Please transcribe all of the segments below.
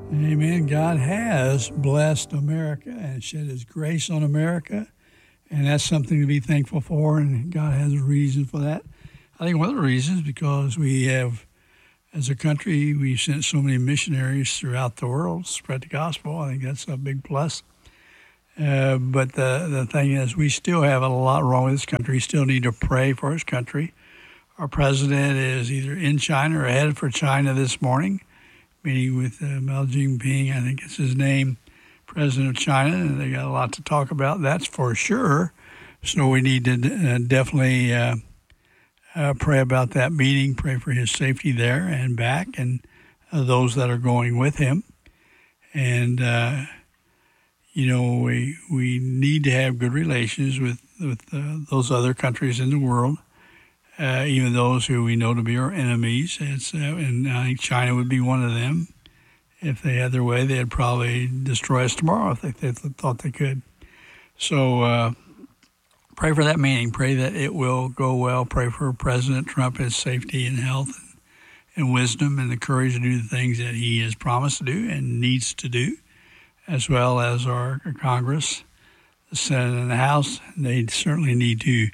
Amen. God has blessed America and shed his grace on America, and that's something to be thankful for, and God has a reason for that. I think one of the reasons because we have, as a country, we've sent so many missionaries throughout the world to spread the gospel. I think that's a big plus. But the thing is, we still have a lot wrong with this country. We still need to pray for his country. Our president is either in China or headed for China this morning, meeting with Mao Jinping, I think it's his name, president of China, and they got a lot to talk about, that's for sure. So we need to definitely pray about that meeting, pray for his safety there and back, and those that are going with him. And, we need to have good relations with those other countries in the world, even those who we know to be our enemies. And I think China would be one of them. If they had their way, they'd probably destroy us tomorrow if they thought they could. So pray for that meeting. Pray that it will go well. Pray for President Trump, his safety and health and wisdom and the courage to do the things that he has promised to do and needs to do, as well as our Congress, the Senate, and the House. They certainly need to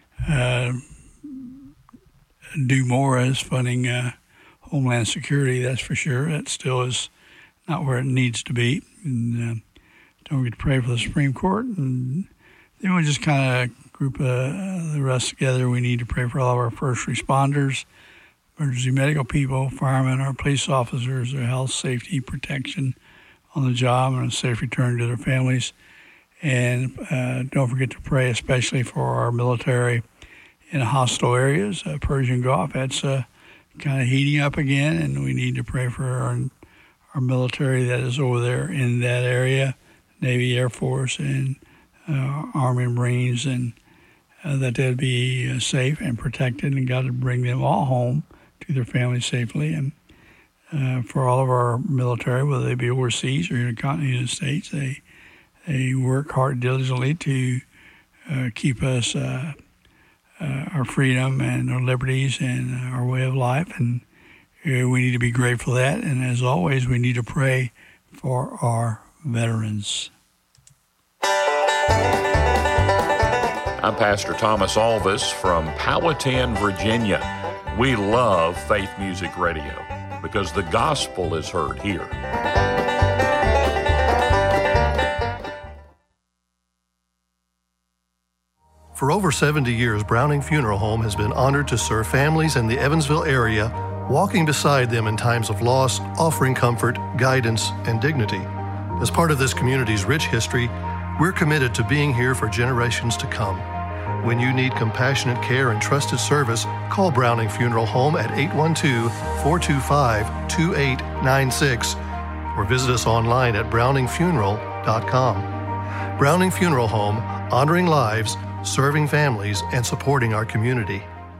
do more as funding Homeland Security, that's for sure. That still is not where it needs to be. And don't forget to pray for the Supreme Court. And then we just kind of group the rest together. We need to pray for all of our first responders, emergency medical people, firemen, our police officers, their health, safety, protection on the job, and a safe return to their families. And don't forget to pray especially for our military in hostile areas. Persian Gulf, that's kind of heating up again, and we need to pray for our military that is over there in that area, Navy, Air Force, and Army and Marines, and that they'd be safe and protected, and God to bring them all home to their families safely. And for all of our military, whether they be overseas or in the continental United States, they work hard diligently to keep us our freedom and our liberties and our way of life, and we need to be grateful for that. And as always, we need to pray for our veterans. I'm Pastor Thomas Alvis from Powhatan, Virginia. We love Faith Music Radio because the gospel is heard here. For over 70 years, Browning Funeral Home has been honored to serve families in the Evansville area, walking beside them in times of loss, offering comfort, guidance, and dignity. As part of this community's rich history, we're committed to being here for generations to come. When you need compassionate care and trusted service, call Browning Funeral Home at 812-425-2896 or visit us online at browningfuneral.com. Browning Funeral Home, honoring lives, serving families, and supporting our community.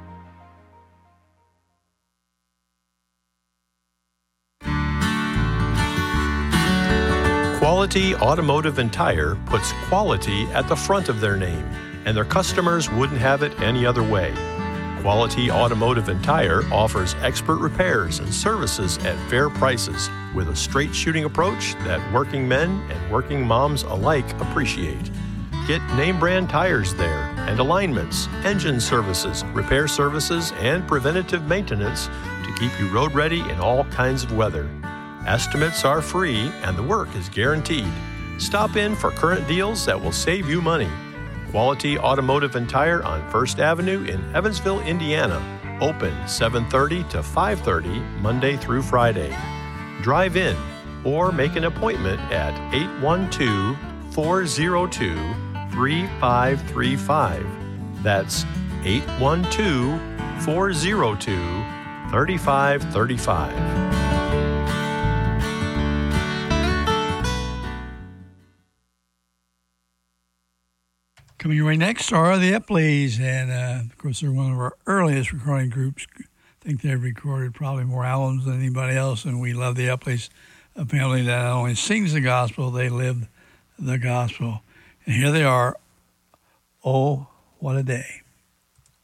Quality Automotive and Tire puts quality at the front of their name, and their customers wouldn't have it any other way. Quality Automotive and Tire offers expert repairs and services at fair prices with a straight shooting approach that working men and working moms alike appreciate. Get name brand tires there and alignments, engine services, repair services, and preventative maintenance to keep you road ready in all kinds of weather. Estimates are free and the work is guaranteed. Stop in for current deals that will save you money. Quality Automotive and Tire on 1st Avenue in Evansville, Indiana. Open 7:30 to 5:30 Monday through Friday. Drive in or make an appointment at 812-402-3535. That's 812-402-3535. Coming your way next are the Epleys, and of course they're one of our earliest recording groups. I think they've recorded probably more albums than anybody else, and we love the Epleys, a family that not only sings the gospel, they live the gospel. And here they are, Oh, What a Day.